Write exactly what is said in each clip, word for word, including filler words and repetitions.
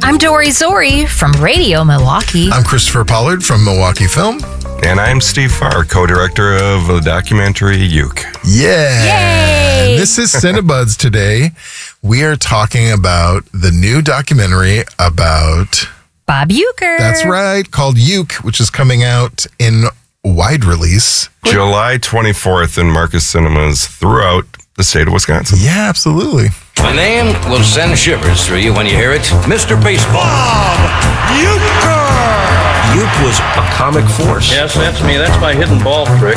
I'm Dory Zori from Radio Milwaukee. I'm Christopher Pollard from Milwaukee Film. And I'm Steve Farr, co-director of the documentary Uke. Yeah. Yay! This is Cinebuds today. We are talking about the new documentary about Bob Uecker. That's right, called Uke, which is coming out in wide release. July twenty-fourth in Marcus Cinemas throughout the state of Wisconsin. Yeah, absolutely. My name will send shivers through you when you hear it. Mister Baseball. Bob Uecker! Uke was a comic force. Yes, that's me. That's my hidden ball trick.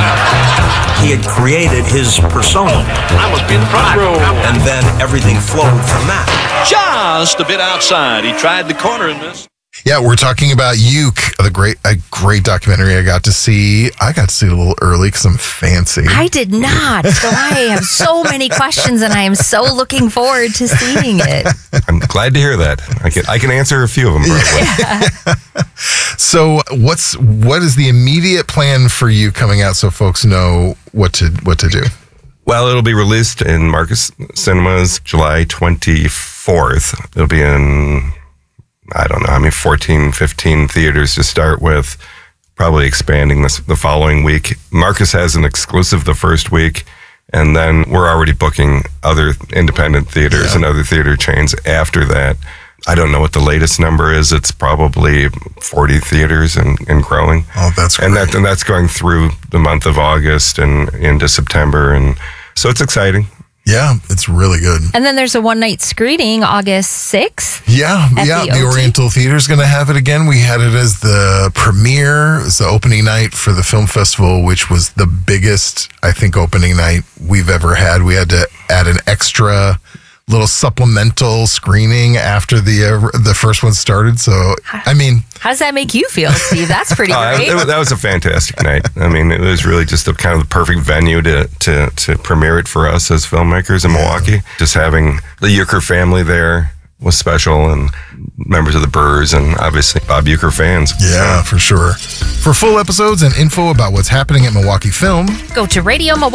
He had created his persona. I must be in the front row. And then everything flowed from that. Just a bit outside. He tried the corner and missed. Yeah, we're talking about Uke, the great, a great documentary I got to see. I got to see it a little early because I'm fancy. I did not. So I have so many questions and I am so looking forward to seeing it. I'm glad to hear that. I can I can answer a few of them probably. So what's what is the immediate plan for you coming out so folks know what to what to do? Well, it'll be released in Marcus Cinemas July twenty-fourth. It'll be in, I don't know, I mean, fourteen, fifteen theaters to start with, probably expanding this the following week. Marcus has an exclusive the first week, and then we're already booking other independent theaters Yeah. and other theater chains after that. I don't know what the latest number is. It's probably forty theaters and, and growing. Oh, that's great. And, that, and that's going through the month of August and into September. And so it's exciting. Yeah, it's really good. And then there's a one night screening August sixth. Yeah, At yeah. the The, O T. Oriental Theater is going to have it again. We had it as the premiere. It was the opening night for the film festival, which was the biggest, I think, opening night we've ever had. We had to add an extra little supplemental screening after the uh, the first one started. So, I mean, How does that make you feel, Steve? That's pretty Uh, great. it- that was a fantastic night. I mean, it was really just a kind of the perfect venue to, to, to premiere it for us as filmmakers in Milwaukee. Just having the Uecker family there was special, and members of the Burrs, and obviously Bob Uecker fans. yeah, for sure. For full episodes and info about what's happening at Milwaukee Film, Go to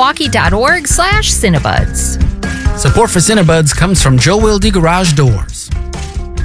radiomilwaukee.org slash Cinebuds. Support for Cinebuds comes from Joe Wilde Garage Doors.